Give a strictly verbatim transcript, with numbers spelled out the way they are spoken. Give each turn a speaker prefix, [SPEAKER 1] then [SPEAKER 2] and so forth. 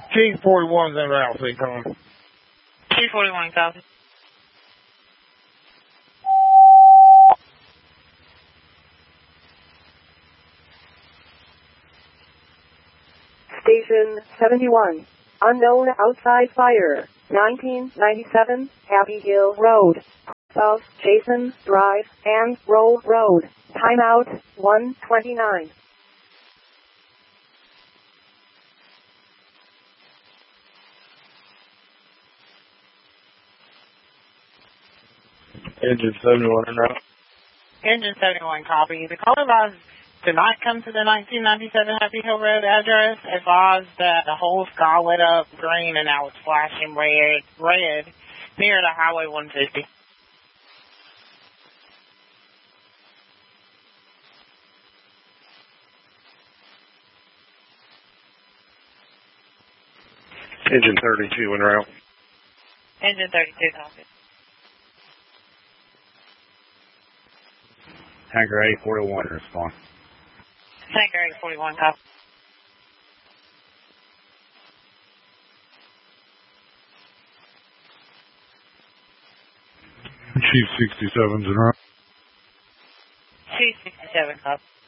[SPEAKER 1] T forty-one's en route, so you come.
[SPEAKER 2] T forty-one, copy.
[SPEAKER 3] Station seventy-one. Unknown outside fire. nineteen ninety-seven Happy Hill Road. Of Jason Drive and Roll Road. Timeout one twenty-nine.
[SPEAKER 1] Engine seventy-one en route.
[SPEAKER 2] Engine seventy-one, copy. The caller advised to not come to the nineteen ninety-seven Happy Hill Road address. Advised that the whole sky lit up green and now it's flashing red, red near the Highway one fifty.
[SPEAKER 1] Engine thirty-two en route.
[SPEAKER 2] Engine thirty-two, copy.
[SPEAKER 4] Tanker eight forty-one, respond.
[SPEAKER 2] Tanker eight forty-one, copy.
[SPEAKER 5] Chief sixty-seven's en route.
[SPEAKER 2] Chief sixty-seven, copy.